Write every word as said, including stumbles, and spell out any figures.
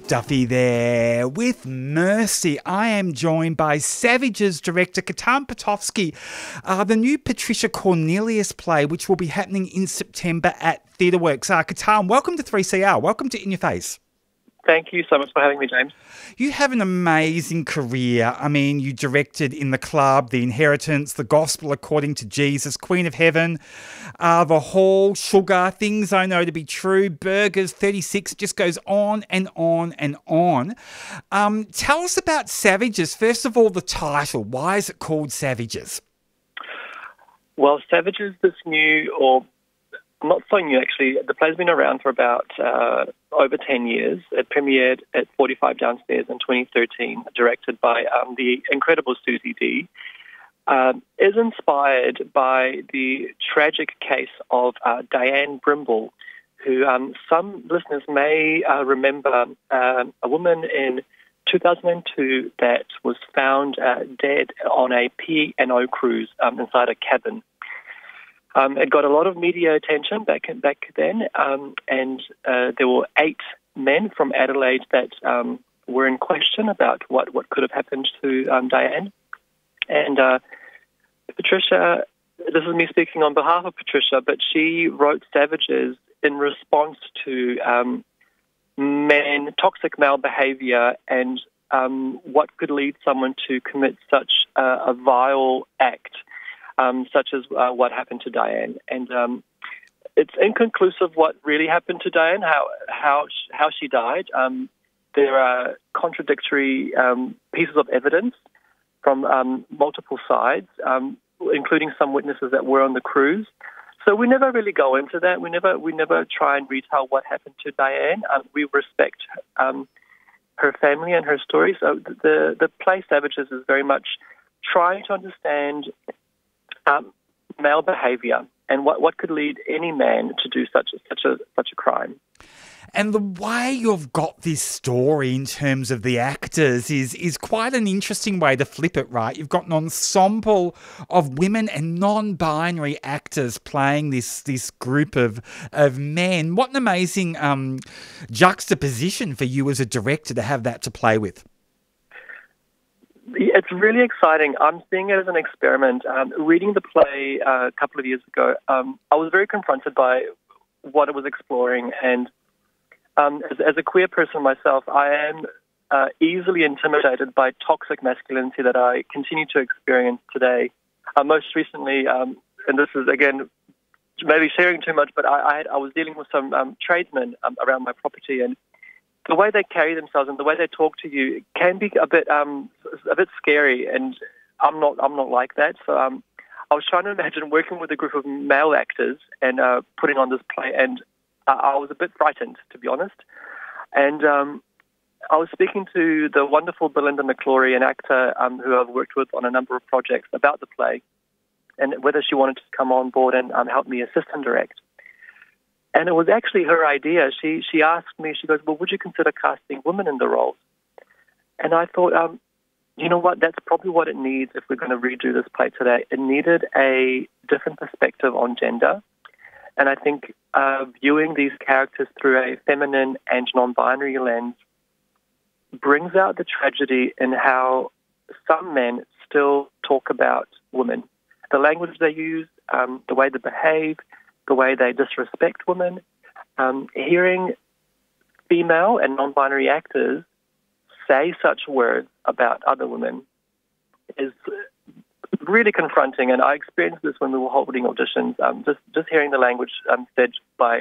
Duffy there with Mercy. I am joined by Savages director Katan Petovsky. Uh, the new Patricia Cornelius play, which will be happening in September at TheatreWorks. Uh, Katan, welcome to three C R. Welcome to In Your Face. Thank you so much for having me, James. You have an amazing career. I mean, you directed In the Club, The Inheritance, The Gospel According to Jesus, Queen of Heaven, uh, The Hall, Sugar, Things I Know to Be True, Burgers, thirty-six, just goes on and on and on. Um, tell us about Savages. First of all, the title. Why is it called Savages? Well, Savages, this new, or not so new actually, the play's been around for about uh, over ten years. It premiered at forty-five Downstairs in twenty thirteen, directed by um, the incredible Susie Dee. Um, is inspired by the tragic case of uh, Diane Brimble, who um, some listeners may uh, remember, uh, a woman in two thousand two that was found uh, dead on a P and O cruise um, inside a cabin. Um, it got a lot of media attention back back then, um, and uh, there were eight men from Adelaide that um, were in question about what, what could have happened to um, Diane. And uh, Patricia, this is me speaking on behalf of Patricia, but she wrote Savages in response to um, men, toxic male behaviour, and um, what could lead someone to commit such uh, a vile act. Um, such as uh, what happened to Diane. And um, it's inconclusive what really happened to Diane, how how how she died. Um, there are contradictory um, pieces of evidence from um, multiple sides, um, including some witnesses that were on the cruise. So we never really go into that. We never we never try and retell what happened to Diane. Um, we respect um, her family and her story. So the the play Savages is very much trying to understand Um, male behaviour and what, what could lead any man to do such a, such a such a crime. And the way you've got this story in terms of the actors is is quite an interesting way to flip it, right? You've got an ensemble of women and non-binary actors playing this this group of of men. What an amazing um, juxtaposition for you as a director to have that to play with. It's really exciting. I'm seeing it as an experiment. Um, reading the play uh, a couple of years ago, um, I was very confronted by what it was exploring. And um, as, as a queer person myself, I am uh, easily intimidated by toxic masculinity that I continue to experience today. Uh, most recently, um, and this is, again, maybe sharing too much, but I, I, had, I was dealing with some um, tradesmen um, around my property, and the way they carry themselves and the way they talk to you can be a bit um, a bit scary, and I'm not I'm not like that. So um, I was trying to imagine working with a group of male actors and uh, putting on this play, and uh, I was a bit frightened, to be honest. And um, I was speaking to the wonderful Belinda McClory, an actor um, who I've worked with on a number of projects, about the play and whether she wanted to come on board and um, help me assist and direct. And it was actually her idea. She she asked me, she goes, well, would you consider casting women in the roles? And I thought, um, you know what, that's probably what it needs if we're going to redo this play today. It needed a different perspective on gender. And I think uh, viewing these characters through a feminine and non-binary lens brings out the tragedy in how some men still talk about women. The language they use, um, the way they behave, the way they disrespect women. Um, hearing female and non-binary actors say such words about other women is really confronting, and I experienced this when we were holding auditions. Um, just just hearing the language um, said by